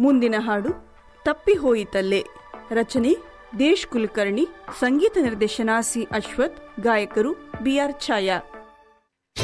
ಮುಂದಿನ ಹಾಡು ತಪ್ಪಿ ಹೋಯಿತಲ್ಲೇ. ರಚನೆ ದೇಶ್ ಕುಲಕರ್ಣಿ, ಸಂಗೀತ ನಿರ್ದೇಶನ ಸಿ ಅಶ್ವಥ್, ಗಾಯಕರು BR ಛಾಯಾ.